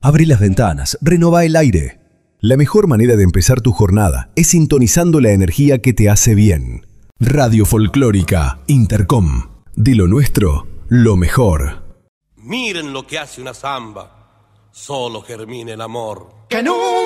Abrí las ventanas, renová el aire. La mejor manera de empezar tu jornada es sintonizando la energía que te hace bien. Radio Folclórica Intercom. De lo nuestro, lo mejor. Miren lo que hace una zamba. Solo germina el amor. Que no